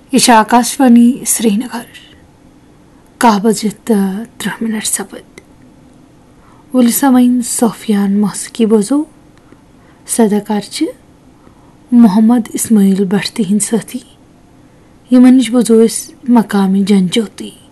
यह छ आकाशवाणी श्रीनगर 10:03 सपद वल समयन सोफियान मौसीकी बोजो सदाकार छ मोहम्मद इस्माइल भट्ट तिहिंद साथी यमन निश बोजो मकामी जनज्योति।